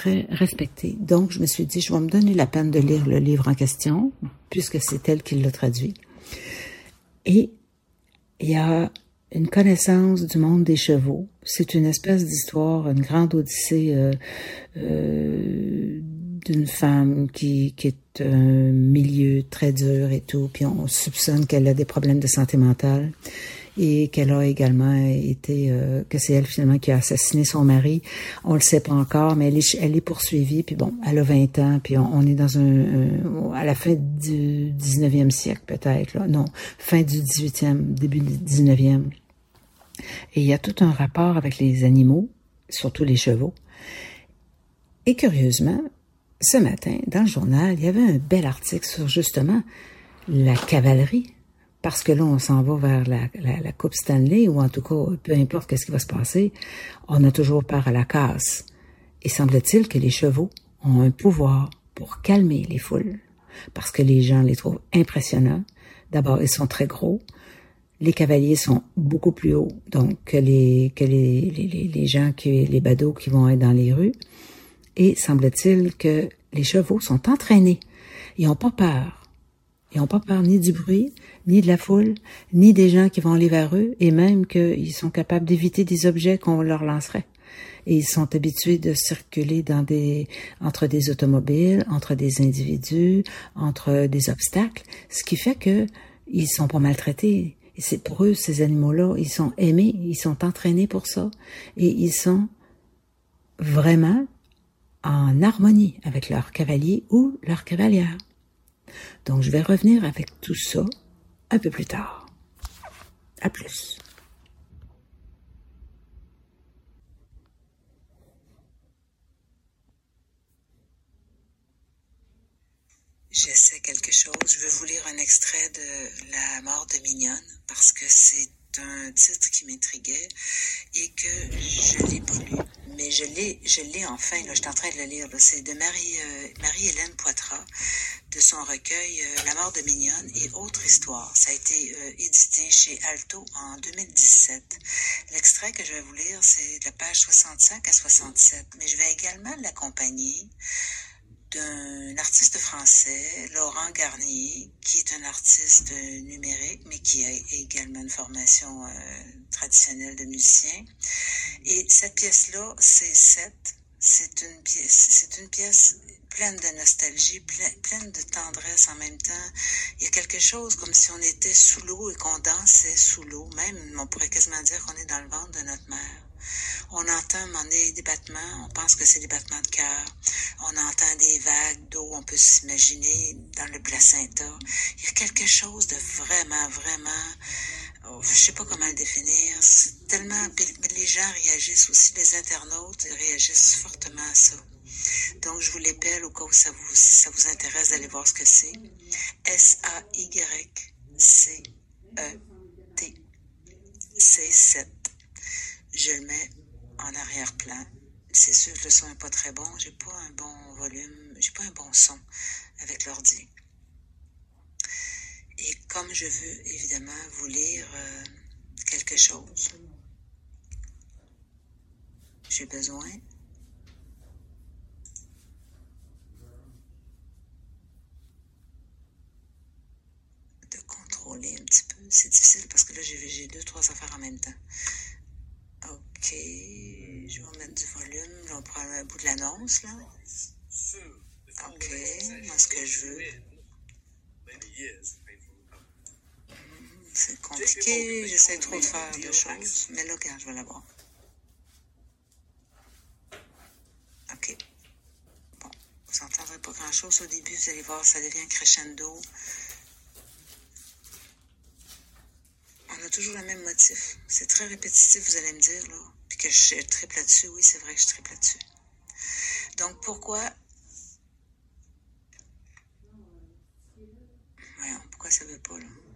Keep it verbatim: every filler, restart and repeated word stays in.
très respectée. Donc, je me suis dit, je vais me donner la peine de lire le livre en question, puisque c'est elle qui l'a traduit. Et il y a une connaissance du monde des chevaux. C'est une espèce d'histoire, une grande odyssée euh, euh, d'une femme qui, qui est un milieu très dur et tout, puis on soupçonne qu'elle a des problèmes de santé mentale et qu'elle a également été, euh, que c'est elle finalement qui a assassiné son mari. On le sait pas encore, mais elle est, elle est poursuivie, puis bon, elle a vingt ans, puis on, on est dans un, un, à la fin du dix-neuvième siècle peut-être, là, non, fin du dix-huitième, début du dix-neuvième. Et il y a tout un rapport avec les animaux, surtout les chevaux. Et curieusement, ce matin, dans le journal, il y avait un bel article sur justement la cavalerie. Parce que là, on s'en va vers la, la, la Coupe Stanley, ou en tout cas, peu importe qu'est-ce qui va se passer, on a toujours peur à la casse. Et semble-t-il que les chevaux ont un pouvoir pour calmer les foules, parce que les gens les trouvent impressionnants. D'abord, ils sont très gros. Les cavaliers sont beaucoup plus hauts, donc que les que les, les, les gens, qui, les badauds qui vont être dans les rues. Et semble-t-il que les chevaux sont entraînés. Ils n'ont pas peur. Ils n'ont pas peur ni du bruit, ni de la foule, ni des gens qui vont aller vers eux, et même qu'ils sont capables d'éviter des objets qu'on leur lancerait. Et ils sont habitués de circuler dans des, entre des automobiles, entre des individus, entre des obstacles, ce qui fait que ils sont pas maltraités. Et c'est pour eux, ces animaux-là, ils sont aimés, ils sont entraînés pour ça, et ils sont vraiment en harmonie avec leur cavalier ou leur cavalière. Donc, je vais revenir avec tout ça un peu plus tard. À plus. J'essaie quelque chose. Je vais vous lire un extrait de La mort de Mignonne parce que c'est un titre qui m'intriguait et que je l'ai pas lu. Mais je l'ai, je l'ai enfin, là, je suis en train de le lire. Là. C'est de Marie, euh, Marie-Hélène Poitras, de son recueil euh, La mort de Mignonne et autres histoires. Ça a été euh, édité chez Alto en deux mille dix-sept. L'extrait que je vais vous lire, c'est de la page soixante-cinq à soixante-sept. Mais je vais également l'accompagner d'un artiste français, Laurent Garnier, qui est un artiste numérique, mais qui a également une formation euh, traditionnelle de musicien. Et cette pièce-là, c'est sept. C'est une pièce, c'est une pièce pleine de nostalgie, pleine, pleine de tendresse en même temps. Il y a quelque chose comme si on était sous l'eau et qu'on dansait sous l'eau. Même, on pourrait quasiment dire qu'on est dans le ventre de notre mère. On entend on est des battements, on pense que c'est des battements de cœur. On entend des vagues d'eau, on peut s'imaginer dans le placenta. Il y a quelque chose de vraiment, vraiment, oh, je sais pas comment le définir. C'est tellement, les gens réagissent aussi, les internautes réagissent fortement à ça. Donc, je vous l'épelle au cas où ça vous, ça vous intéresse d'aller voir ce que c'est. S A Y C E T. C'est sept. Je le mets en arrière-plan. C'est sûr que le son n'est pas très bon. J'ai pas un bon volume. J'ai pas un bon son avec l'ordi. Et comme je veux évidemment vous lire euh, quelque chose, j'ai besoin de contrôler un petit peu. C'est difficile parce que là, j'ai, j'ai deux, trois affaires en même temps. Ok, je vais mettre du volume. Là, on prend un bout de l'annonce, là. Ok, moi, ce que je veux. C'est compliqué, j'essaie trop de faire de choses. Mais là, regarde, je vais l'avoir. Ok. Bon, vous n'entendrez pas grand-chose au début, vous allez voir, ça devient crescendo. On a toujours le même motif. C'est très répétitif, vous allez me dire, là. Puis que je triple là-dessus. Oui, c'est vrai que je triple là-dessus. Donc, pourquoi... Voyons, pourquoi ça veut pas, là?